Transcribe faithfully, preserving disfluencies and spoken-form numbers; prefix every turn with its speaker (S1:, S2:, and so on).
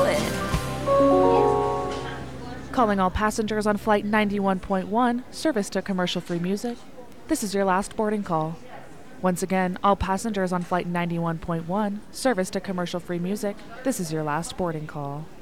S1: it.
S2: Calling all passengers on Flight ninety-one point one, service to commercial-free music. This is your last boarding call. Once again, all passengers on Flight ninety-one point one, service to commercial-free music. This is your last boarding call.